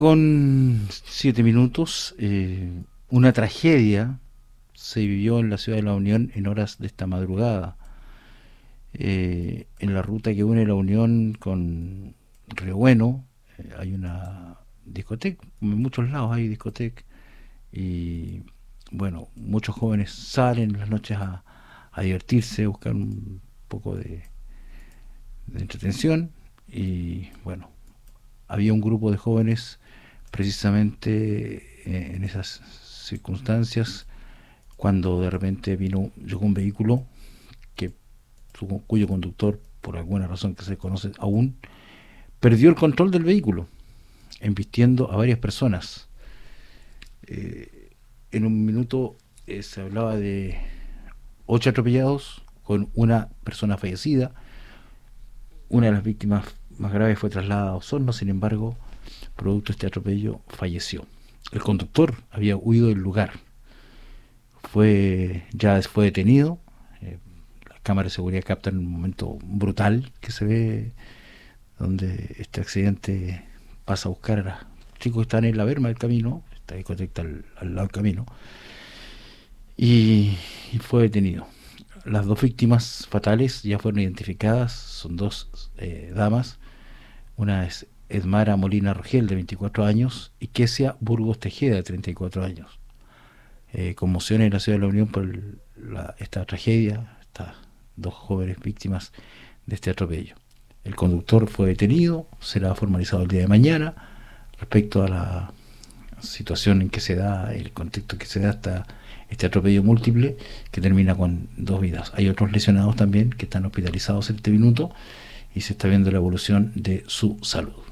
Con 7 minutos, una tragedia se vivió en la ciudad de La Unión en horas de esta madrugada. En la ruta que une La Unión con Río Bueno, hay una discoteca, en muchos lados hay discoteca, y bueno, muchos jóvenes salen en las noches a divertirse, a buscar un poco de entretención, y bueno, había un grupo de jóvenes precisamente en esas circunstancias cuando de repente llegó un vehículo que cuyo conductor, por alguna razón que se conoce aún, perdió el control del vehículo, embistiendo a varias personas. En un minuto se hablaba de 8 atropellados con una persona fallecida. Una de las víctimas más graves fue trasladada a Osorno, sin embargo, producto de este atropello, falleció. El conductor había huido del lugar. Ya fue detenido. Las cámaras de seguridad captan un momento brutal que se ve, donde este accidente pasa a buscar a los chicos que están en la berma del camino, esta discoteca al lado del camino, y fue detenido. Las dos víctimas fatales ya fueron identificadas, son dos damas. Una es Edmara Molina Rogel, de 24 años, y Kesia Burgos Tejeda, de 34 años. Conmoción en la ciudad de La Unión por esta tragedia, estas dos jóvenes víctimas de este atropello. El conductor fue detenido, será formalizado el día de mañana. Respecto a la situación en que se da, el contexto en que se da este atropello múltiple que termina con 2 vidas. Hay otros lesionados también que están hospitalizados en este minuto y se está viendo la evolución de su salud.